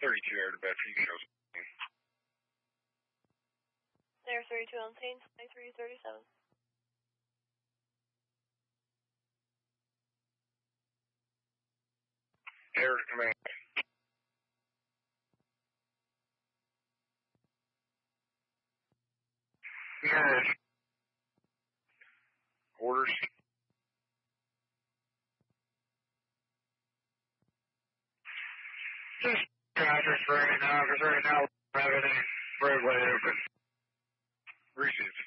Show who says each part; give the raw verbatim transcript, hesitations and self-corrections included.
Speaker 1: thirty-two air to Bedford, you can go.
Speaker 2: Air thirty-two on scene, twenty-three thirty-seven.
Speaker 1: Air to command. Yes. Orders. Just address right now, because right now we don't have any roadway open. Received.